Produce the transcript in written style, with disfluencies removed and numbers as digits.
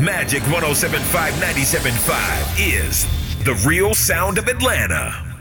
Magic 107.5, 97.5 is the real sound of Atlanta.